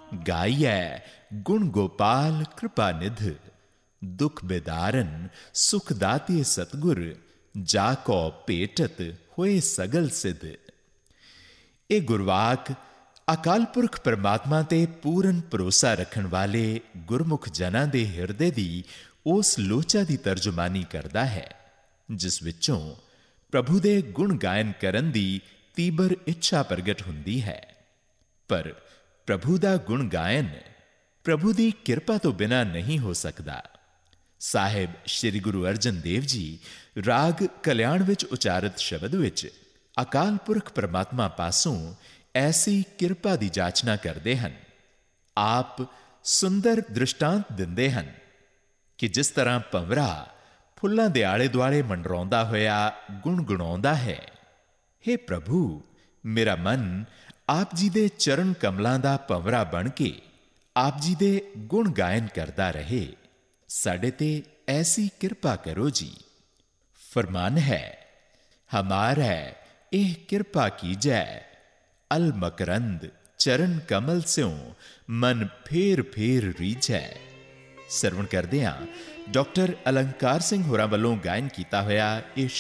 गाइयै गुण गोपाल कृपा निध, दुख बेदारन सुख दाते सतगुर, जाको भेटत होए सगल सिद्ध। ਇਹ ਗੁਰਵਾਕ ਅਕਾਲ ਪੁਰਖ ਪਰਮਾਤਮਾ ਤੇ ਪੂਰਨ ਭਰੋਸਾ ਰੱਖਣ ਵਾਲੇ ਗੁਰਮੁਖ ਜਨਾਂ ਦੇ ਹਿਰਦੇ ਦੀ ਉਸ ਲੋਚਾ ਦੀ ਤਰਜਮਾਨੀ ਕਰਦਾ ਹੈ ਜਿਸ ਵਿੱਚੋਂ ਪ੍ਰਭੂ ਦੇ ਗੁਣ ਗਾਇਨ ਕਰਨ ਦੀ ਤੀਬਰ ਇੱਛਾ ਪ੍ਰਗਟ ਹੁੰਦੀ ਹੈ। ਪਰ ਪ੍ਰਭੂ ਦਾ ਗੁਣ ਗਾਇਨ ਪ੍ਰਭੂ ਦੀ ਕਿਰਪਾ ਤੋਂ ਬਿਨਾਂ ਨਹੀਂ ਹੋ ਸਕਦਾ। ਸਾਹਿਬ ਸ੍ਰੀ ਗੁਰੂ ਅਰਜਨ ਦੇਵ ਜੀ ਰਾਗ ਕਲਿਆਣ ਵਿੱਚ ਉਚਾਰਿਤ ਸ਼ਬਦ ਵਿੱਚ ਅਕਾਲ ਪੁਰਖ ਪਰਮਾਤਮਾ ਪਾਸੋਂ ਐਸੀ ਕਿਰਪਾ ਦੀ ਜਾਚਨਾ ਕਰਦੇ ਹਨ। ਆਪ ਸੁੰਦਰ ਦ੍ਰਿਸ਼ਟਾਂਤ ਦਿੰਦੇ ਹਨ ਕਿ ਜਿਸ ਤਰ੍ਹਾਂ ਭੰਵਰਾ ਫੁੱਲਾਂ ਦੇ ਆਲੇ ਦੁਆਲੇ ਮੰਡਰਾਉਂਦਾ ਹੋਇਆ ਗੁਣਗੁਣਾਉਂਦਾ ਹੈ। ਹੇ ਪ੍ਰਭੂ, ਮੇਰਾ ਮਨ ਆਪ ਜੀ ਦੇ ਚਰਨ ਕਮਲਾਂ ਦਾ ਭੰਵਰਾ ਬਣ ਕੇ ਆਪ ਜੀ ਦੇ ਗੁਣ ਗਾਇਨ ਕਰਦਾ ਰਹੇ। ਸਾਡੇ ਤੇ ਐਸੀ ਕਿਰਪਾ ਕਰੋ ਜੀ। ਫਰਮਾਨ ਹੈ, ਹਮਾਰਾ ਇਹ ਕਿਰਪਾ ਕੀਜੈ, ਅਲ ਮਕਰੰਦ ਚਰਨ ਕਮਲ ਸਿਉ ਮਨ ਫੇਰ ਫੇਰ ਰੀਝੈ। ਸਰਵਣ ਕਰਦੇ ਹਾਂ ਡਾਕਟਰ ਅਲੰਕਾਰ ਸਿੰਘ ਹੋਰਾਂ ਵੱਲੋਂ ਗਾਇਨ ਕੀਤਾ ਹੋਇਆ ਇਹ